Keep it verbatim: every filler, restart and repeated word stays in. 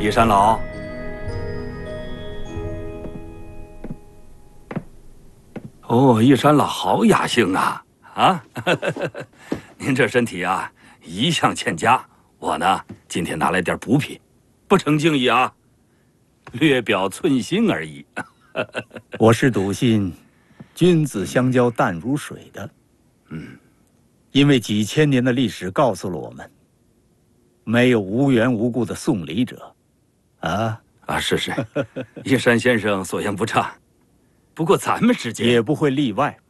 义山老，哦，义山老好雅兴啊！啊，您这身体啊，一向欠佳。我呢，今天拿来点补品，不成敬意啊，略表寸心而已。 我是笃信，君子相交淡如水的。 嗯， 因为几千年的历史告诉了我们，没有无缘无故的送礼者。啊啊，是是，义山先生所言不差。不过咱们之间也不会例外。